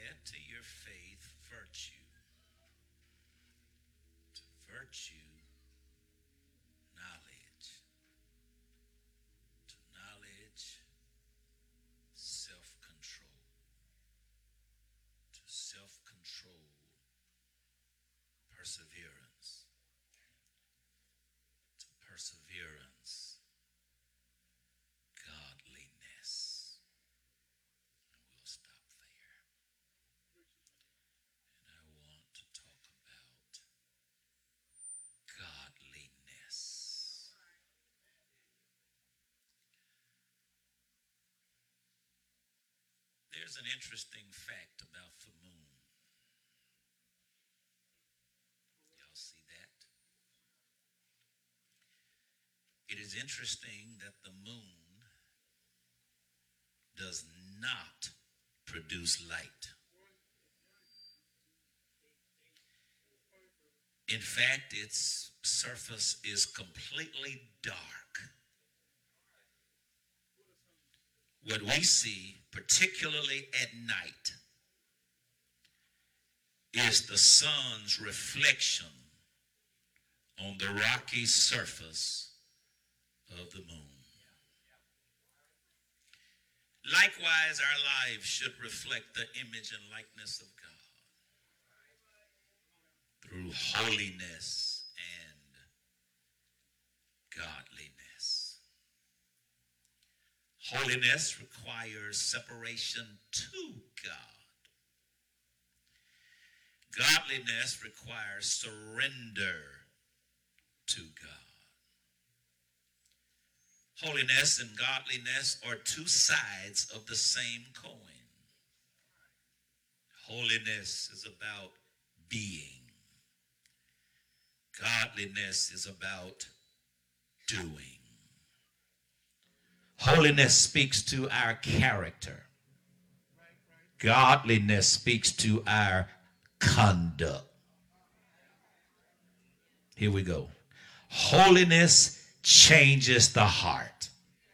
add to your faith virtue, to virtue knowledge, to knowledge self-control, to self-control perseverance, to perseverance godliness. And we'll stop there. And I want to talk about godliness. There's an interesting fact about the moon. Y'all see that? It is interesting that the moon does not produce light. In fact, its surface is completely dark. What we see, particularly at night, is the sun's reflection on the rocky surface of the moon. Likewise, our lives should reflect the image and likeness of God through holiness and godliness. Holiness requires separation to God. Godliness requires surrender to God. Holiness and godliness are two sides of the same coin. Holiness is about being. Godliness is about doing. Holiness speaks to our character. Godliness speaks to our conduct. Here we go. Holiness changes the heart.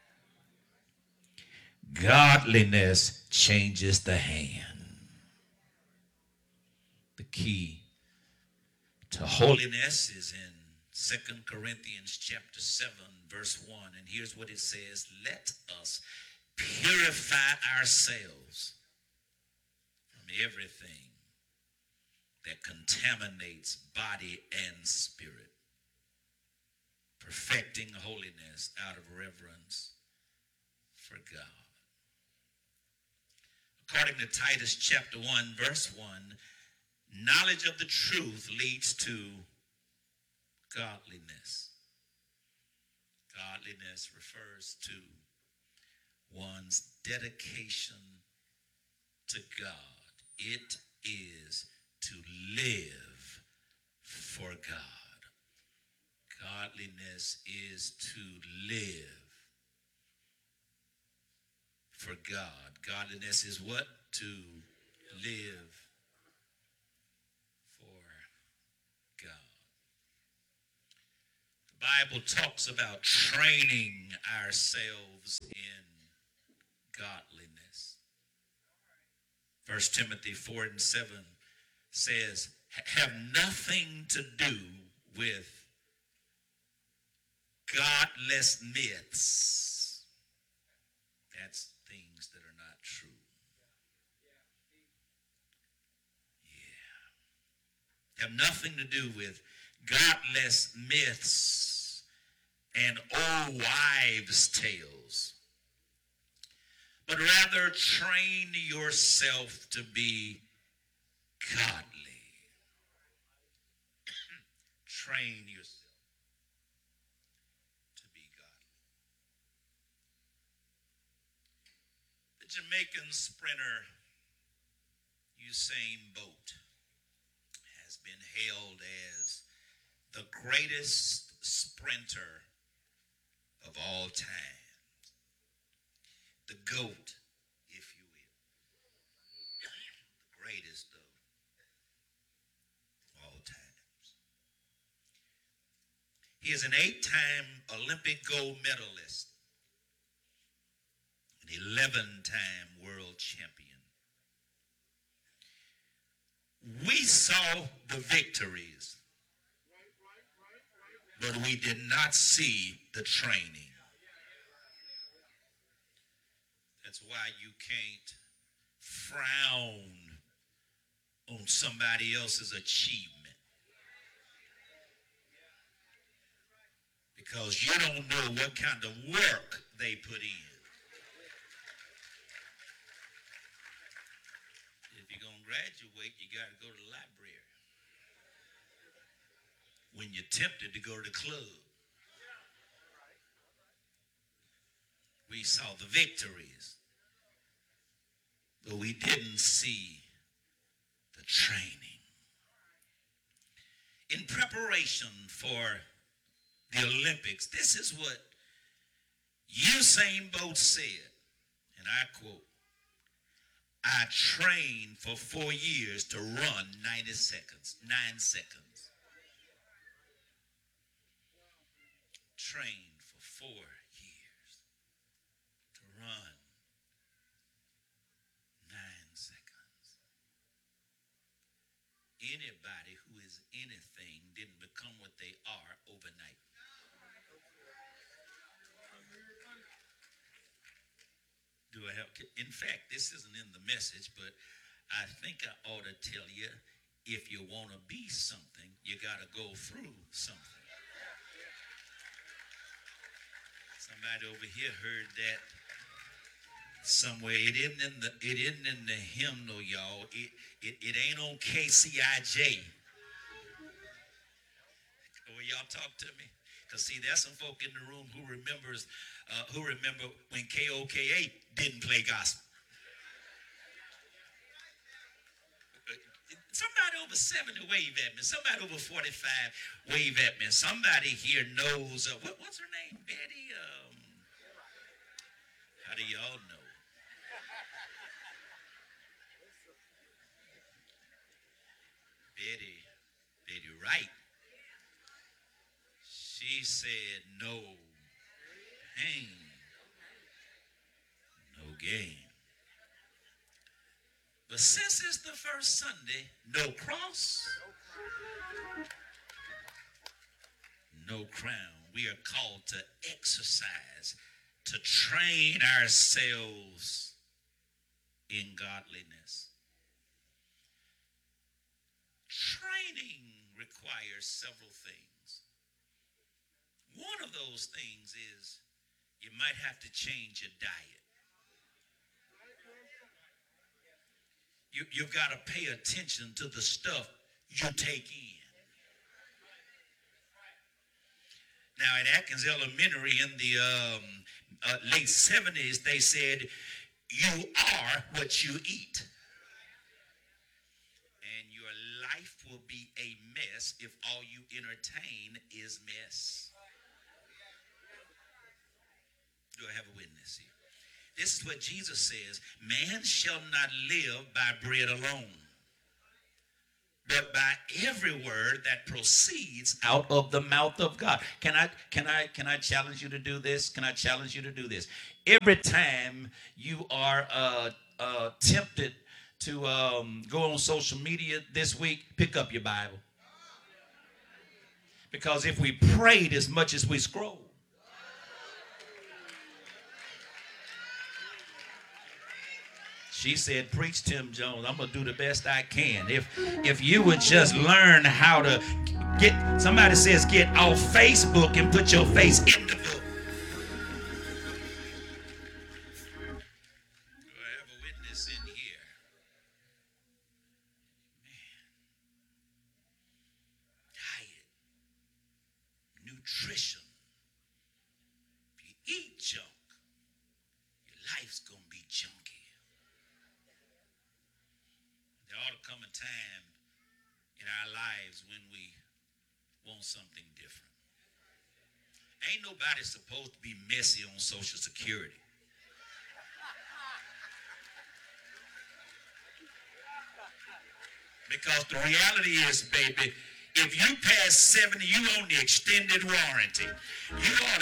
Godliness changes the hand. The key to holiness is in 2 Corinthians chapter 7, verse 1. And here's what it says. Let us purify ourselves from everything that contaminates body and spirit, perfecting holiness out of reverence for God. According to Titus chapter 1, verse 1, knowledge of the truth leads to godliness. Godliness refers to one's dedication to God. It is to live for God. Godliness is to live for God. Godliness is what? To live for God. The Bible talks about training ourselves in godliness. 1 Timothy 4 and 7 says, have nothing to do with godless myths. That's things that are not true. Yeah. Have nothing to do with godless myths and old wives' tales, but rather train yourself to be godly. Train yourself to be godly. The Jamaican sprinter Usain Bolt has been hailed as the greatest sprinter of all time. The GOAT, if you will. The greatest of all times. He is an 8-time Olympic gold medalist, an 11-time world champion. We saw the victories, but we did not see the training. That's why you can't frown on somebody else's achievement, because you don't know what kind of work they put in. If you're going to graduate, you got to go to the library. When you're tempted to go to the club, we saw the victories, but we didn't see the training. In preparation for the Olympics, this is what Usain Bolt said, and I quote, "I trained for 4 years to run 9 seconds. Trained for 4 years to run 9 seconds. Anybody who is anything didn't become what they are overnight. Do I have? In fact, this isn't in the message, but I think I ought to tell you, if you want to be something, you got to go through something. Somebody over here heard that somewhere. It isn't in the hymnal, y'all. It ain't on KCIJ. Will y'all talk to me? Because see, there's some folk in the room who remember when KOKA didn't play gospel. Somebody over 70 wave at me. Somebody over 45 wave at me. Somebody here knows, what's her name? Betty? How do y'all know? Betty Wright. She said, no pain, no gain. But since it's the first Sunday, no cross, no crown. We are called to exercise, to train ourselves in godliness. Training requires several things. One of those things is you might have to change your diet. You've got to pay attention to the stuff you take in. Now, at Atkins Elementary in the late 70s, they said, you are what you eat. And your life will be a mess if all you entertain is mess. Do I have a witness here? This is what Jesus says. Man shall not live by bread alone, but by every word that proceeds out of the mouth of God. Can I challenge you to do this? Can I challenge you to do this? Every time you are tempted to go on social media this week, pick up your Bible. Because if we prayed as much as we scroll, she said, preach, Tim Jones. I'm going to do the best I can. If you would just learn how to get, somebody says get off Facebook and put your face in the book. Do I have a witness in here? Man. Diet. Nutrition. If you eat junk, your life's going to be junky. There ought to come a time in our lives when we want something different. Ain't nobody supposed to be messy on Social Security. Because the reality is, baby, if you pass 70, you on the extended warranty. You ought